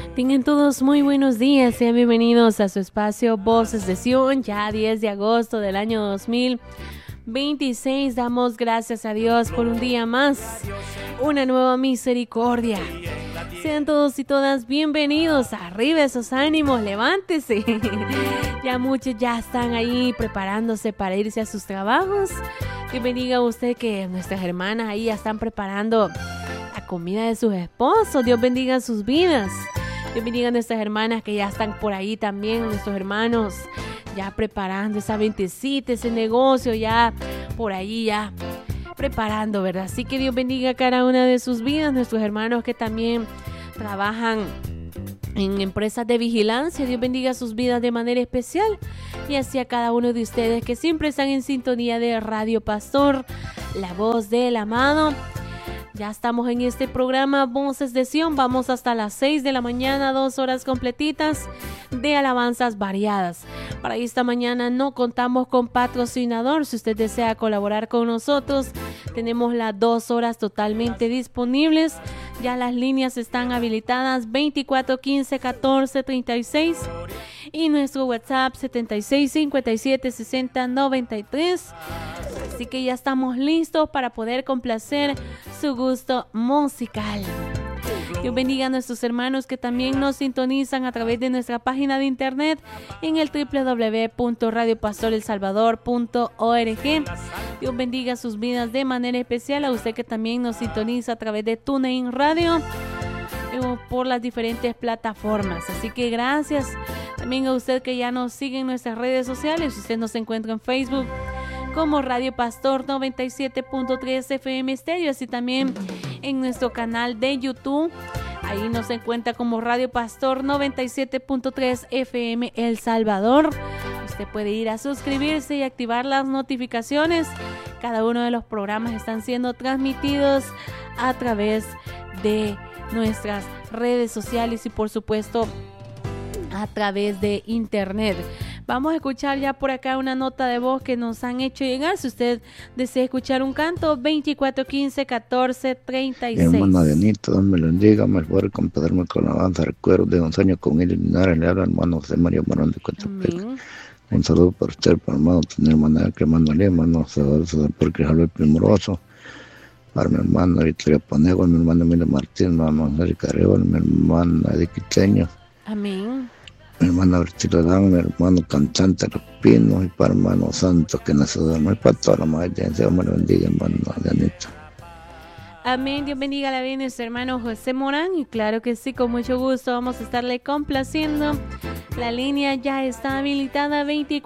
Tengan todos muy buenos días, sean bienvenidos a su espacio Voces de Sion, ya 10 de agosto del año 2026. Damos gracias a Dios por un día más, una nueva misericordia. Sean todos y todas bienvenidos, arriba esos ánimos, levántese. Ya muchos ya están ahí preparándose para irse a sus trabajos. Dios bendiga a usted que nuestras hermanas ahí ya están preparando la comida de sus esposos. Dios bendiga sus vidas. Dios bendiga a nuestras hermanas que ya están por ahí también, nuestros hermanos ya preparando esa ventecita, ese negocio, ya por ahí ya preparando, ¿verdad? Así que Dios bendiga a cada una de sus vidas, nuestros hermanos que también trabajan en empresas de vigilancia. Dios bendiga sus vidas de manera especial, y así a cada uno de ustedes que siempre están en sintonía de Radio Pastor, la voz del amado. Ya estamos en este programa Voces de Sion. Vamos hasta las 6 de la mañana, 2 horas completitas de alabanzas variadas. Para esta mañana no contamos con patrocinador. Si usted desea colaborar con nosotros, tenemos las 2 horas totalmente disponibles. Ya las líneas están habilitadas 2415-1436 y nuestro WhatsApp 76576093. Así que ya estamos listos para poder complacer su gusto musical. Dios bendiga a nuestros hermanos que también nos sintonizan a través de nuestra página de internet en el www.radiopastorelsalvador.org. Dios bendiga sus vidas de manera especial a usted que también nos sintoniza a través de TuneIn Radio por las diferentes plataformas. Así que gracias también a usted que ya nos sigue en nuestras redes sociales. Usted nos encuentra en Facebook como Radio Pastor 97.3 FM Stereo, así también en nuestro canal de YouTube. Ahí nos encuentra como Radio Pastor 97.3 FM El Salvador. Usted puede ir a suscribirse y activar las notificaciones. Cada uno de los programas están siendo transmitidos a través de nuestras redes sociales y por supuesto a través de internet. Vamos a escuchar ya por acá una nota de voz que nos han hecho llegar. Si usted desea escuchar un canto, 2415-1436. Mi hermana Dianita, Dios me lo bendiga, me favor de compararme con la alabanza, recuerdo de 11 años con él y Linares, le habla hermano José María Morón de Coatepec. Un saludo para usted, para hermano, tener hermana que hermano Lima, no se porque es el primoroso. Para mi hermana Victoria Panego, mi hermana Emilia Martín, mi hermana Angélica Arevalo, mi hermana Edith Quiteño. Amén. Mi hermana Bertila Dan, mi hermano cantante Los Pinos, y para hermano Santos que nació de amor, y para toda la madre, Dios me lo bendiga, hermano Dianita. Amén, Dios bendiga a la vida de nuestro hermano José Morán, y claro que sí, con mucho gusto vamos a estarle complaciendo. La línea ya está habilitada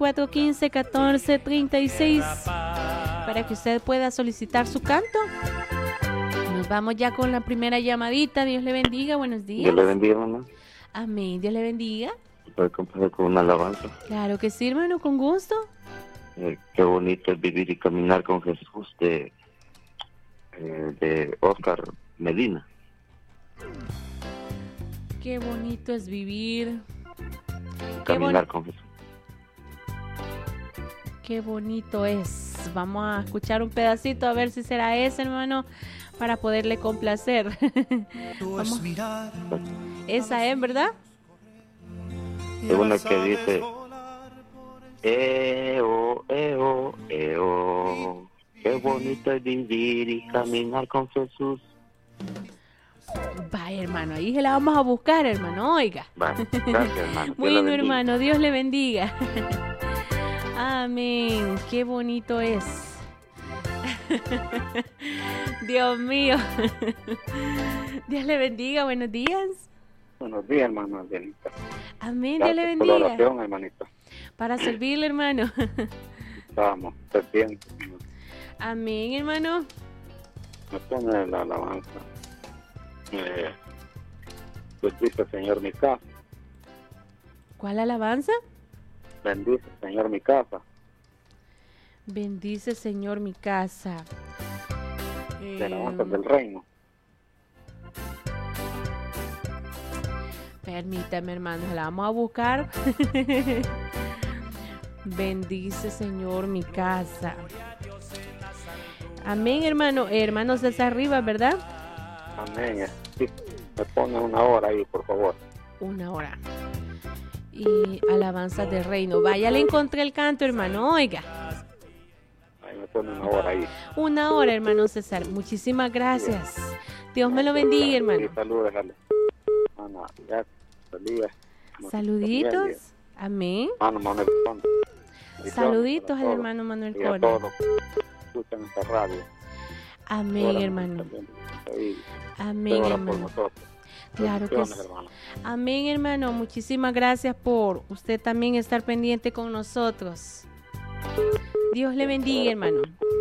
2415-1436 para que usted pueda solicitar su canto. Nos vamos ya con la primera llamadita. Dios le bendiga, buenos días. Dios le bendiga, mamá. Amén, Dios le bendiga. ¿Puede comenzar con una alabanza? Claro que sí, hermano, con gusto. Qué bonito es vivir y caminar con Jesús, de Oscar Medina. Qué bonito es vivir. Caminar con Jesús. Qué bonito es. Vamos a escuchar un pedacito a ver si será ese, hermano, para poderle complacer. Vamos. Esa es, ¿verdad? Es una que dice: Eo, eo, eo. Qué bonito es vivir y caminar con Jesús. Vaya, hermano, ahí se la vamos a buscar, hermano, oiga. Vale, gracias, hermano. Bueno, hermano, Dios le bendiga. Amén, qué bonito es. Dios mío. Dios le bendiga, buenos días. Buenos días, hermano Angelita. Amén, Gracias Dios le por bendiga. la oración, hermanito. Para servirle, hermano. Vamos, estés bien. Amén, hermano. Me pone la alabanza. Bendice, Señor, mi casa. ¿Cuál alabanza? Bendice, Señor, mi casa. Bendice, Señor, mi casa. De alabanzas del reino. Permítame, hermano, la vamos a buscar. Bendice, Señor, mi casa. Amén, hermano. Hermanos desde arriba, ¿verdad? Amén. Sí, me pone una hora ahí, por favor. 1 hora. Y alabanzas del reino. Vaya, le encontré el canto, hermano, oiga. Ahí me pone 1 hora ahí. 1 hora, hermano César. Muchísimas gracias. Dios me lo bendiga, hermano. Saludos, Ana, ya, Saluditos. Amén. Hermano Manuel Conde. Saluditos al hermano Manuel Y a Conde. todos los que escuchan esta radio. Amén, hermano. Amén, Por hermano. nosotros. Claro que sí. Bendiciones, hermano. Amén, hermano. Muchísimas gracias por usted también estar pendiente con nosotros. Dios le bendiga, hermano.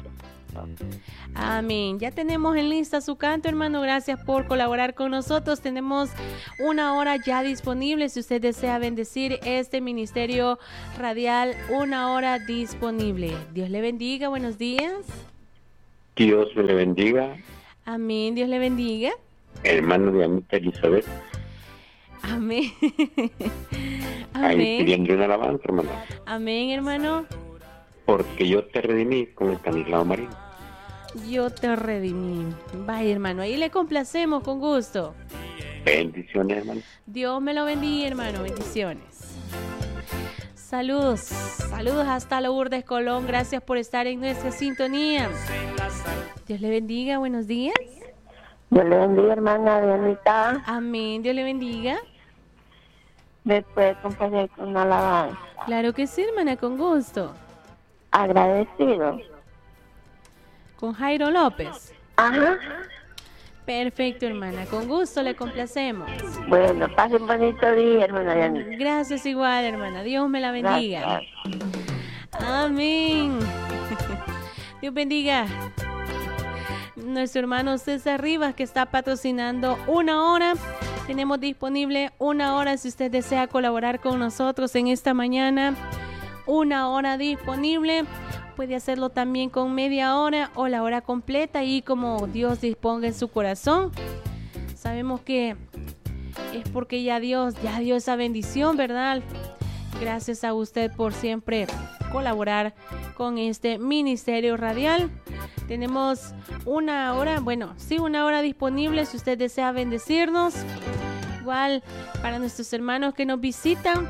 Amén. Ya tenemos en lista su canto, hermano. Gracias por colaborar con nosotros. Tenemos 1 hora ya disponible. Si usted desea bendecir este ministerio radial, 1 hora disponible. Dios le bendiga. Buenos días. Dios me le bendiga, Amén. Dios le bendiga. hermano de Amita Elizabeth. Amén. Ahí Amén. pidiendo una alabanza, hermano. Amén, hermano. Porque yo te redimí con el Estanislao Marín. Yo te redimí. Vaya, hermano. Ahí le complacemos con gusto. Bendiciones, hermano. Dios me lo bendiga, hermano. Bendiciones. Saludos. Saludos hasta Lourdes Colón. Gracias por estar en nuestra sintonía. Dios le bendiga. Buenos días. Dios le bendiga, hermana Dianita. Amén. Dios le bendiga. ¿Me puede acompañar con una alabanza? Claro que sí, hermana. Con gusto. Agradecido. Con Jairo López. Ajá. Perfecto, hermana. Con gusto le complacemos. Bueno, pase un bonito día, hermana Dianita. Gracias igual, hermana. Dios me la bendiga. Gracias. Amén. Dios bendiga. Nuestro hermano César Rivas, que está patrocinando 1 hora. Tenemos disponible 1 hora si usted desea colaborar con nosotros en esta mañana. 1 hora disponible. Puede hacerlo también con media hora o la hora completa y como Dios disponga en su corazón. Sabemos que es porque ya Dios dio esa bendición, ¿verdad? Gracias a usted por siempre colaborar con este ministerio radial. Tenemos 1 hora, 1 hora disponible si usted desea bendecirnos. Igual para nuestros hermanos que nos visitan.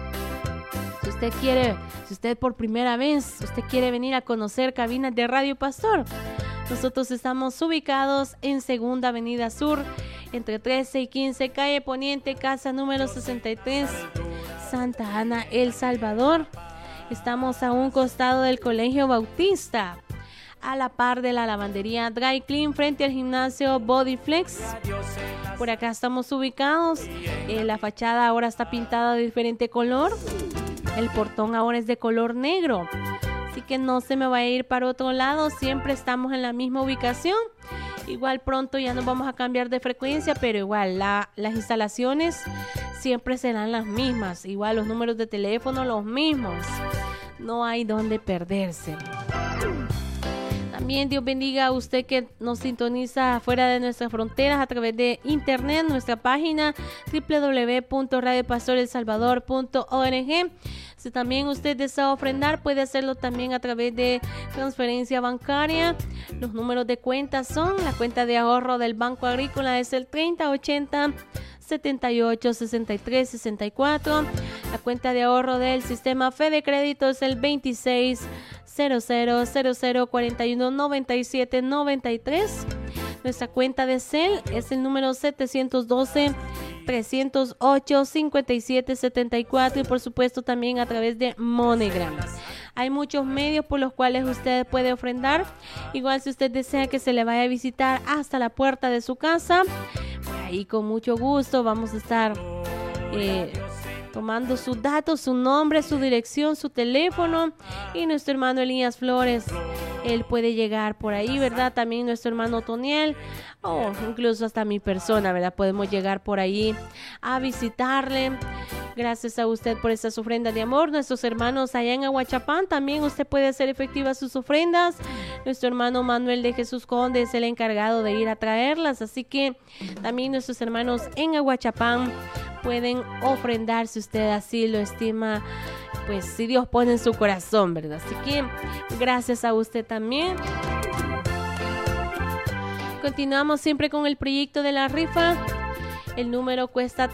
Si usted por primera vez, usted quiere venir a conocer cabinas de Radio Pastor, nosotros estamos ubicados en Segunda Avenida Sur, entre 13 y 15, calle Poniente, casa número 63, Santa Ana, El Salvador. Estamos a un costado del Colegio Bautista, a la par de la lavandería Dry Clean, frente al gimnasio Bodyflex. Por acá estamos ubicados. La fachada ahora está pintada de diferente color. El portón ahora es de color negro. Así que no se me va a ir para otro lado. Siempre estamos en la misma ubicación. Igual pronto ya nos vamos a cambiar de frecuencia, pero igual las instalaciones siempre serán las mismas. Igual los números de teléfono los mismos. No hay donde perderse. También Dios bendiga a usted que nos sintoniza fuera de nuestras fronteras a través de internet, nuestra página www.radiopastorelsalvador.org. Si también usted desea ofrendar, puede hacerlo también a través de transferencia bancaria. Los números de cuenta son: la cuenta de ahorro del Banco Agrícola es el 3080 78 63 64. La cuenta de ahorro del sistema Fede Crédito es el 26 00 00 41 97 93. Nuestra cuenta de CEL es el número 712 308 57 74 y por supuesto también a través de MoneyGram. Hay muchos medios por los cuales usted puede ofrendar. Igual si usted desea que se le vaya a visitar hasta la puerta de su casa, por ahí con mucho gusto vamos a estar tomando sus datos, su nombre, su dirección, su teléfono, y nuestro hermano Elías Flores, él puede llegar por ahí, ¿verdad? También nuestro hermano Toniel, o incluso hasta mi persona, ¿verdad? Podemos llegar por ahí a visitarle. Gracias a usted por estas ofrendas de amor. Nuestros hermanos allá en Aguachapán, también usted puede hacer efectivas sus ofrendas. Nuestro hermano Manuel de Jesús Conde es el encargado de ir a traerlas, así que también nuestros hermanos en Aguachapán pueden ofrendar si usted así lo estima, pues si Dios pone en su corazón, ¿verdad? Así que gracias a usted también. Continuamos siempre con el proyecto de la rifa. El número cuesta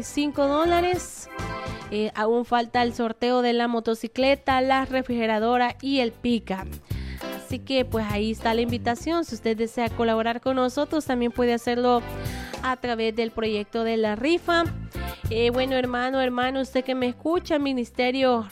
$35. Aún falta el sorteo de la motocicleta, la refrigeradora y el pick-up. Así que pues ahí está la invitación. Si usted desea colaborar con nosotros, también puede hacerlo a través del proyecto de la rifa. Bueno, hermano, usted que me escucha, ministerio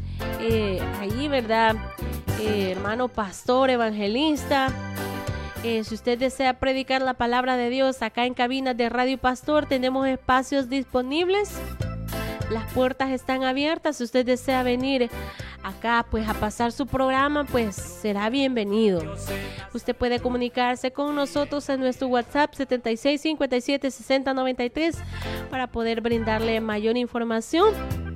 ahí, ¿verdad? Hermano pastor, evangelista. Si usted desea predicar la palabra de Dios acá en cabinas de Radio Pastor, tenemos espacios disponibles. Las puertas están abiertas. Si usted desea venir acá pues a pasar su programa, pues será bienvenido. Usted puede comunicarse con nosotros en nuestro WhatsApp 76 57 60 93 para poder brindarle mayor información.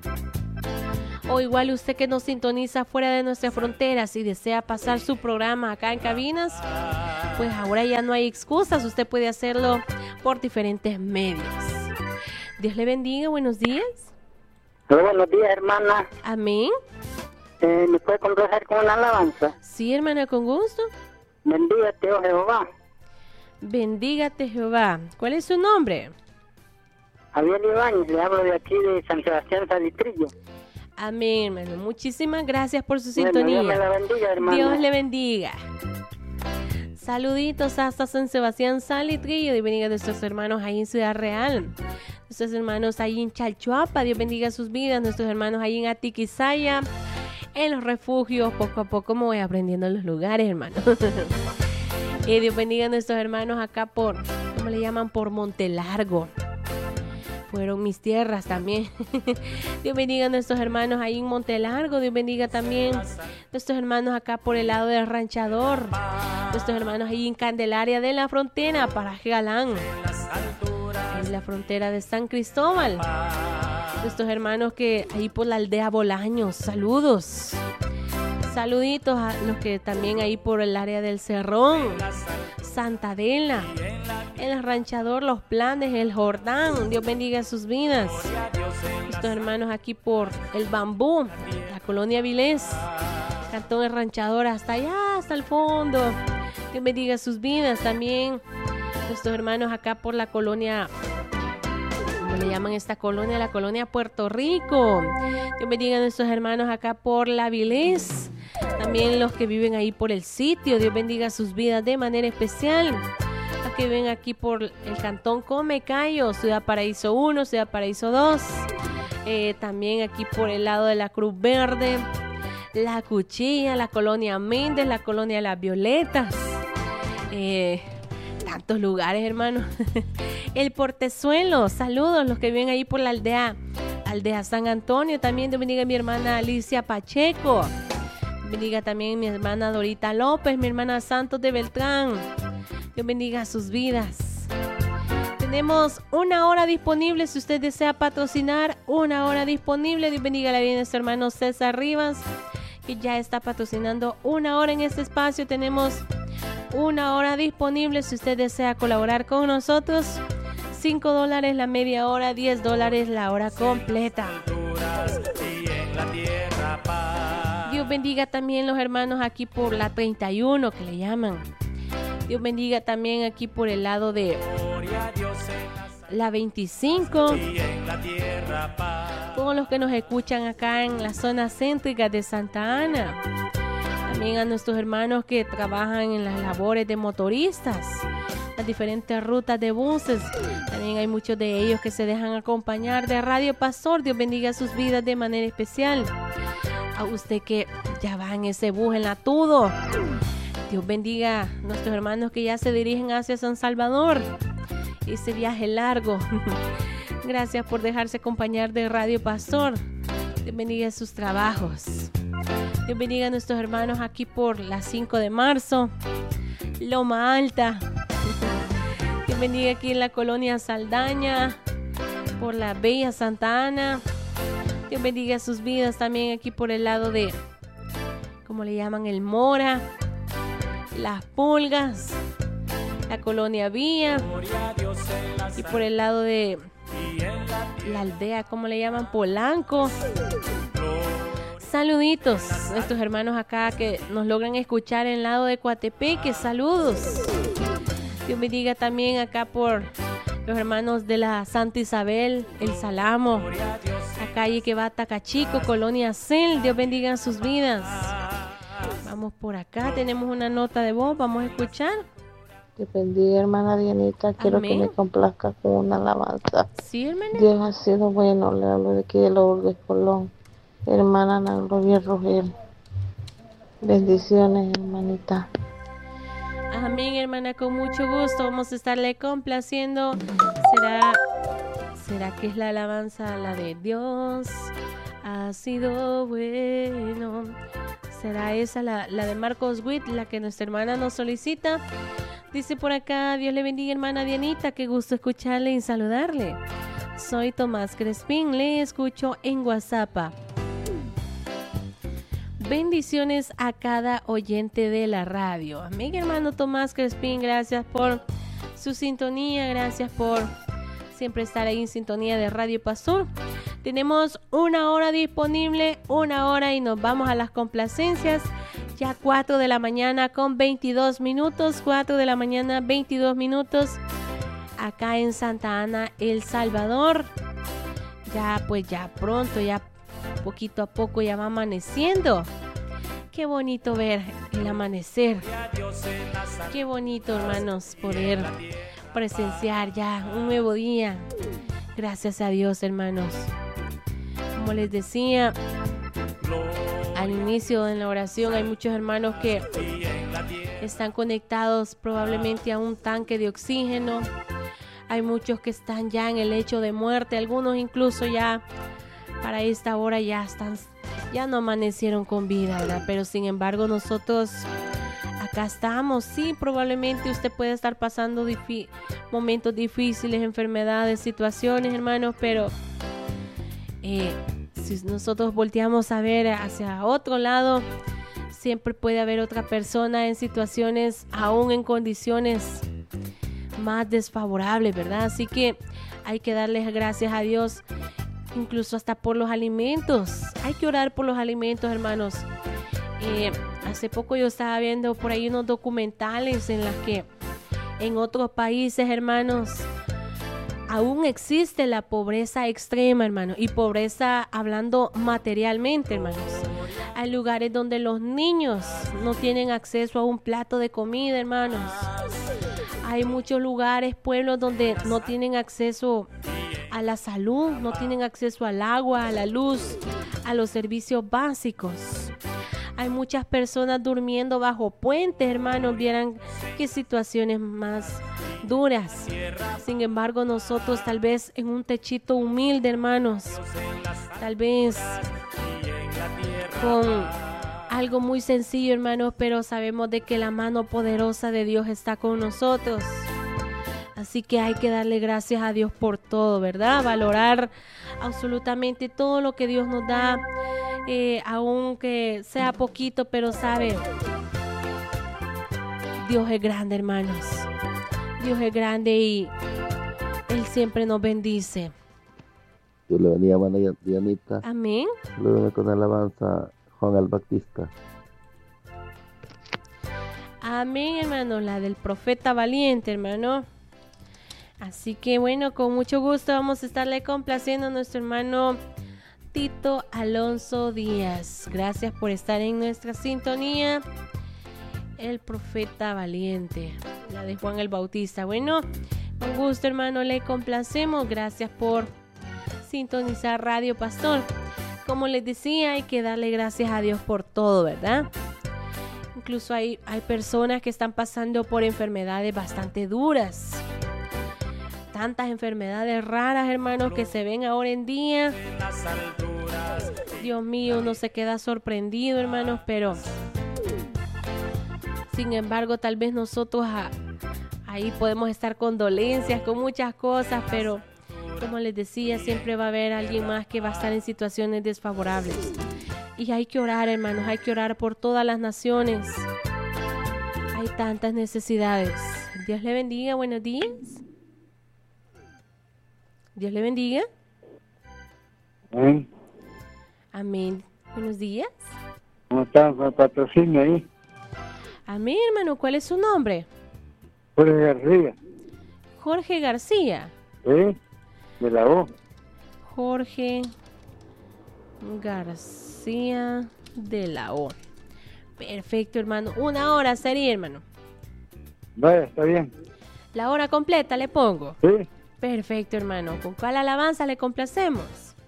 O igual usted que nos sintoniza fuera de nuestras fronteras y desea pasar su programa acá en cabinas, pues ahora ya no hay excusas, usted puede hacerlo por diferentes medios. Dios le bendiga, buenos días. Buenos días, hermana. Amén. ¿Me puede complacer con una alabanza? Sí, hermana, con gusto. Bendígate, oh Jehová. Bendígate, Jehová. ¿Cuál es su nombre? Javier Ibáñez, le hablo de aquí de San Sebastián Salitrillo. Amén, hermano. Muchísimas gracias por su sintonía. Dios me la bendiga, hermana. Dios le bendiga. Saluditos hasta San Sebastián Salitrillo. Dios bendiga a nuestros hermanos ahí en Ciudad Real. Nuestros hermanos ahí en Chalchuapa. Dios bendiga sus vidas. Nuestros hermanos ahí en Atiquizaya. En los refugios. Poco a poco me voy aprendiendo los lugares, hermano. Dios bendiga a nuestros hermanos acá por, ¿cómo le llaman? Por Montelargo. Fueron mis tierras también. Dios bendiga a nuestros hermanos ahí en Montelargo. Dios bendiga también a nuestros hermanos acá por el lado del Ranchador. Nuestros hermanos ahí en Candelaria de la Frontera, Paraje Galán. En la frontera de San Cristóbal. Nuestros hermanos que ahí por la aldea Bolaños. Saludos. Saluditos a los que también ahí por el área del Cerrón. Santa Adela, el Ranchador, Los Planes, el Jordán. Dios bendiga sus vidas. Estos hermanos aquí por el Bambú, la colonia Vilés, Cantón El Ranchador, hasta allá, hasta el fondo. Dios bendiga sus vidas. También nuestros hermanos acá por la colonia, ¿cómo le llaman esta colonia? La colonia Puerto Rico. Dios bendiga a nuestros hermanos acá por la Vilés. También los que viven ahí por el sitio, Dios bendiga sus vidas de manera especial. Los que viven aquí por el Cantón Comecayo, Ciudad Paraíso 1, Ciudad Paraíso 2. También aquí por el lado de la Cruz Verde, la Cuchilla, la colonia Méndez, la colonia Las Violetas. Tantos lugares, hermano. El Portezuelo, saludos los que viven ahí por la aldea San Antonio. También Dios bendiga a mi hermana Alicia Pacheco. Bendiga también mi hermana Dorita López, mi hermana Santos de Beltrán. Dios bendiga sus vidas. Tenemos una hora disponible si usted desea patrocinar. Una hora disponible. Dios bendiga la vida de nuestro hermano César Rivas, que ya está patrocinando una hora en este espacio. Tenemos una hora disponible si usted desea colaborar con nosotros. $5 la media hora, $10 la hora completa. Dios bendiga también los hermanos aquí por la 31 que le llaman. Dios bendiga también aquí por el lado de la 25. Todos los que nos escuchan acá en la zona céntrica de Santa Ana. También a nuestros hermanos que trabajan en las labores de motoristas, las diferentes rutas de buses. También hay muchos de ellos que se dejan acompañar de Radio Pastor. Dios bendiga sus vidas de manera especial. A usted que ya va en ese bus enlatudo, Dios bendiga a nuestros hermanos que ya se dirigen hacia San Salvador. Ese viaje largo. Gracias por dejarse acompañar de Radio Pastor. Dios bendiga sus trabajos. Dios bendiga a nuestros hermanos aquí por la 5 de marzo, Loma Alta. Dios bendiga aquí en la colonia Saldaña, por la Bella Santa Ana. Dios bendiga sus vidas también aquí por el lado de, ¿cómo le llaman? El Mora, Las Pulgas, la colonia Villa, y por el lado de la aldea, ¿cómo le llaman? Polanco. Saluditos a estos hermanos acá que nos logran escuchar en el lado de Coatepeque. Saludos. Dios bendiga también acá por los hermanos de la Santa Isabel, El Salamo, la calle que va a Tacachico, Colonia Cel. Dios bendiga sus vidas. Vamos por acá, tenemos una nota de voz, vamos a escuchar. Te bendiga, hermana Dianita. Quiero Amén. que me complazca con una alabanza. Sí, hermana. Dios ha sido bueno. Le hablo de aquí de Lourdes Colón. Hermana Ana Gloria Rogel. Bendiciones, hermanita. Amén, hermana, con mucho gusto. Vamos a estarle complaciendo. ¿Será que es la alabanza, la de Dios ha sido bueno? ¿Será esa la de Marcos Witt, la que nuestra hermana nos solicita? Dice por acá, Dios le bendiga, hermana Dianita, qué gusto escucharle y saludarle. Soy Tomás Crespín, le escucho en WhatsApp. Bendiciones a cada oyente de la radio. Amén, hermano Tomás Crespín, gracias por su sintonía, gracias por siempre estar ahí en sintonía de Radio Pastor. Tenemos una hora disponible, una hora y nos vamos a las complacencias. Ya 4 de la mañana con 22 minutos, 4 de la mañana 22 minutos, acá en Santa Ana, El Salvador. Ya pronto, ya poquito a poco ya va amaneciendo. Qué bonito ver el amanecer. Qué bonito, hermanos, poder presenciar ya un nuevo día. Gracias a Dios, hermanos. Como les decía al inicio en la oración, hay muchos hermanos que están conectados probablemente a un tanque de oxígeno. Hay muchos que están ya en el lecho de muerte, algunos incluso ya para esta hora ya no amanecieron con vida, ¿verdad? Pero sin embargo nosotros acá estamos. Sí, probablemente usted puede estar pasando momentos difíciles, enfermedades, situaciones, hermanos, pero si nosotros volteamos a ver hacia otro lado, siempre puede haber otra persona en situaciones, aún en condiciones más desfavorables, ¿verdad? Así que hay que darles gracias a Dios, incluso hasta por los alimentos. Hay que orar por los alimentos, hermanos. Hace poco yo estaba viendo por ahí unos documentales en las que en otros países, hermanos, aún existe la pobreza extrema, hermanos, y pobreza hablando materialmente, hermanos. Hay lugares donde los niños no tienen acceso a un plato de comida, hermanos. Hay muchos lugares, pueblos donde no tienen acceso a la salud, no tienen acceso al agua, a la luz, a los servicios básicos. Hay muchas personas durmiendo bajo puentes, hermanos. Vieran qué situaciones más duras. Sin embargo, nosotros tal vez en un techito humilde, hermanos, tal vez con algo muy sencillo, hermanos, pero sabemos de que la mano poderosa de Dios está con nosotros. Así que hay que darle gracias a Dios por todo, ¿verdad? Valorar absolutamente todo lo que Dios nos da, aunque sea poquito, pero sabe, Dios es grande, hermanos. Dios es grande y Él siempre nos bendice. Dios le bendiga, hermana Dianita. Amén. Luego con alabanza Juan el Bautista. Amén, hermano, la del profeta valiente, hermano. Así que bueno, con mucho gusto vamos a estarle complaciendo a nuestro hermano Tito Alonso Díaz. Gracias por estar en nuestra sintonía. El profeta valiente, la de Juan el Bautista. Bueno, con gusto, hermano, le complacemos. Gracias por sintonizar Radio Pastor. Como les decía, hay que darle gracias a Dios por todo, ¿verdad? Incluso hay personas que están pasando por enfermedades bastante duras. Tantas enfermedades raras, hermanos, que se ven ahora en día. Dios mío, uno se queda sorprendido, hermanos, pero sin embargo, tal vez nosotros ahí podemos estar con dolencias, con muchas cosas, pero como les decía, siempre va a haber alguien más que va a estar en situaciones desfavorables. Y hay que orar, hermanos, hay que orar por todas las naciones. Hay tantas necesidades. Dios le bendiga, buenos días. Dios le bendiga. Amén. Buenos días. ¿Cómo están con el patrocinio ahí? Amén, hermano. ¿Cuál es su nombre? Jorge García. Jorge García. Sí, de la U. Jorge García de la O. Perfecto, hermano. 1 hora sería, hermano. Vaya, está bien. La hora completa le pongo. Sí. Perfecto, hermano. ¿Con cuál alabanza le complacemos?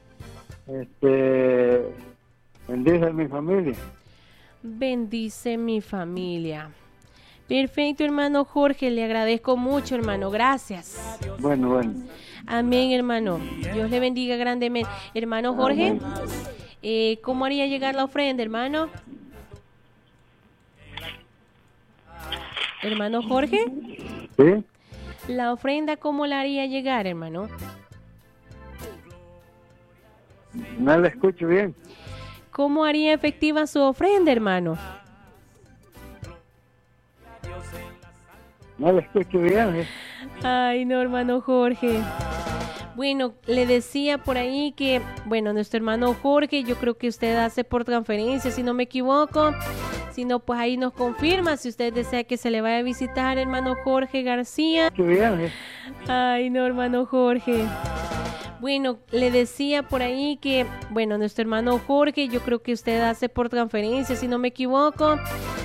Bendice a mi familia. Bendice mi familia. Perfecto, hermano Jorge. Le agradezco mucho, hermano. Gracias. Bueno. Amén, hermano. Dios le bendiga grandemente. Hermano Jorge, ¿cómo haría llegar la ofrenda, hermano? Hermano Jorge, Sí. la ofrenda, ¿cómo la haría llegar, hermano? No la escucho bien. ¿Cómo haría efectiva su ofrenda, hermano? No la escucho bien. Ay, no, hermano Jorge. Bueno, le decía por ahí que, bueno, nuestro hermano Jorge, yo creo que usted hace por transferencia, si no me equivoco. Si no, pues ahí nos confirma si usted desea que se le vaya a visitar, hermano Jorge García. Ay, no, hermano Jorge. Bueno, le decía por ahí que, bueno, nuestro hermano Jorge, yo creo que usted hace por transferencia, si no me equivoco.